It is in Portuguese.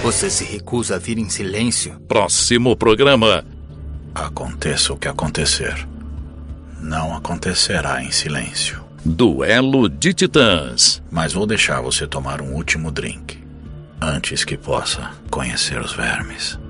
Você se recusa a vir em silêncio? Próximo programa. Aconteça o que acontecer, não acontecerá em silêncio. Duelo de Titãs. Mas vou deixar você tomar um último drink, antes que possa conhecer os vermes.